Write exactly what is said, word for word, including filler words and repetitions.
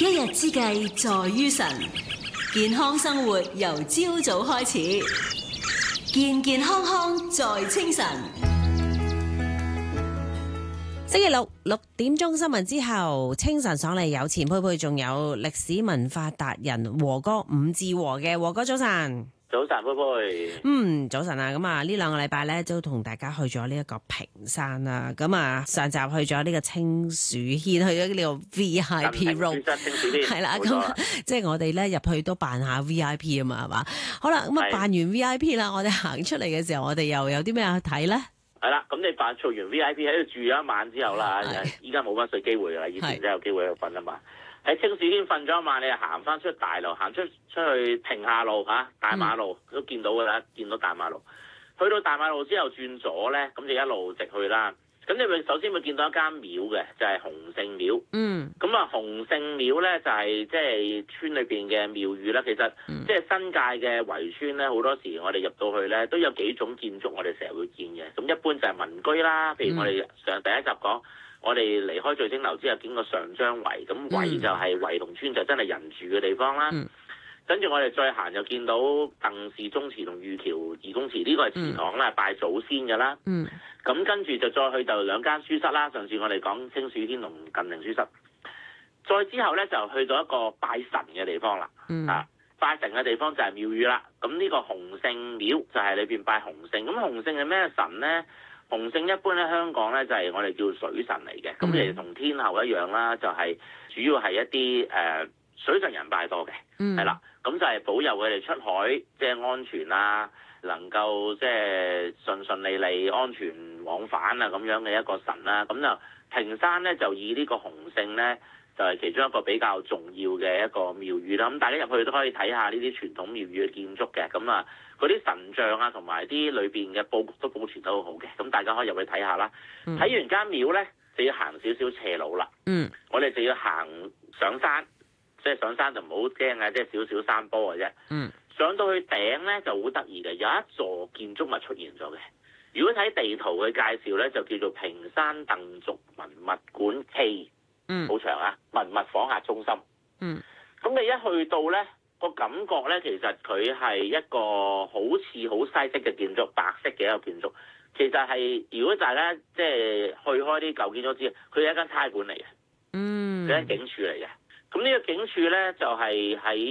一日之計在於晨，健康生活由朝早開始，健健康康在清晨。 星期六六點鐘新聞之後，清晨上嚟有錢佩佩，仲有歷史文化達人和哥伍志和嘅。和哥早晨。 早晨，佩佩。 嗯，早晨啊，咁啊呢兩個禮拜咧都同大家去咗呢一個屏山啦。咁啊上集去咗呢個青樹軒，去咗呢個 V I P room， 係啦。咁即係我哋咧入去都扮下 V I P 啊嘛，係嘛。好啦，咁啊扮完 V I P 啦，我哋行出嚟嘅時候，我哋又有啲咩睇咧？ 係啦，咁你扮做完 V I P 喺度住咗一晚之後啦，依家冇乜睡機會噶啦，以前真係有機會喺度瞓啊嘛。喺青樹軒瞓咗一晚，你就行翻出大路，行出出去屏廈路嚇、啊、大馬路、嗯、都見到㗎啦，見到大馬路。去到大馬路之後轉左咧，咁就一路直去啦。咁你會首先會見到一間廟嘅，就係、是、洪聖廟。嗯。咁啊，洪聖廟咧就係即係村裏邊嘅廟宇啦。其實即係、嗯、新界嘅圍村咧，好多時我哋入到去咧都有幾種建築，我哋成日會見嘅。咁一般就係民居啦，譬如我哋上第一集講。我哋離開聚星樓之後，經過上張圍，咁圍就係圍龍村，就真係人住嘅地方啦。跟住、嗯、我哋再行就見到鄧氏宗祠同玉橋二公祠，呢、這個係祠堂啦，嗯、拜祖先嘅啦。咁、嗯、跟住就再去就兩間書室啦。上次我哋講青樹軒同近寧書室，再之後咧就去到一個拜神嘅地方啦。嗯、啊，拜神嘅地方就係廟宇啦。咁呢個洪聖廟就係裏邊拜洪聖。咁洪聖係咩神咧？洪聖一般咧，香港咧就係我哋叫水神嚟嘅，咁其實同天后一樣啦，就係、是、主要係一啲誒、呃、水上人拜多嘅，係啦、嗯，咁就係保佑佢哋出海即係、就是、安全啊，能夠即係順順利利、安全往返啊咁樣嘅一個神啦。咁就屏山咧就以呢個洪聖咧就係、是、其中一個比較重要嘅一個廟宇啦。咁大家入去都可以睇下呢啲傳統廟宇嘅建築嘅，咁啊。嗰啲神像啊，同埋啲裏邊嘅佈局都保存得好好嘅，咁大家可以入去睇下啦。睇、嗯、完間廟咧，就要行少少斜路啦。嗯，我哋就要行上山，即係上山就唔好驚啊，即係少少山坡嘅啫。嗯，上到去頂咧就好得意嘅，有一座建築物出現咗嘅。如果睇地圖嘅介紹咧，就叫做屏山鄧族文物館暨，嗯，好長啊，文物訪客中心。嗯，咁你一去到咧。個感覺咧，其實佢係一個好似好西式嘅建築，白色嘅一個建築。其實係如果大家即係去開啲舊建築知，佢係一間差館嚟嘅，嗯，一間警署嚟嘅。咁呢個警署咧就係喺